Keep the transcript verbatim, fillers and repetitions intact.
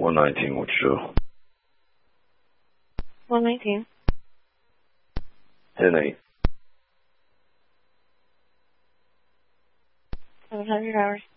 one nineteen, what's your one nineteen. ten eight. seven hundred hours.